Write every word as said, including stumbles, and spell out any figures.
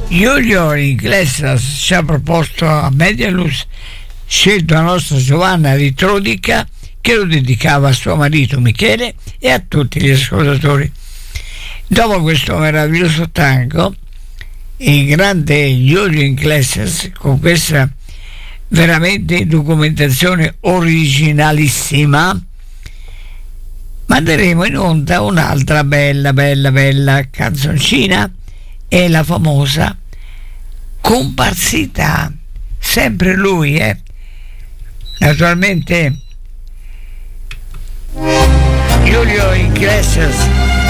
Giulio Iglesias ci ha proposto a Medialux, scelto la nostra Giovanna Ritrodica, che lo dedicava a suo marito Michele e a tutti gli ascoltatori. Dopo questo meraviglioso tango, il grande Giulio Iglesias, con questa veramente documentazione originalissima, manderemo in onda un'altra bella bella bella canzoncina, è la famosa Comparsità, sempre lui, eh naturalmente Giulio Iglesias.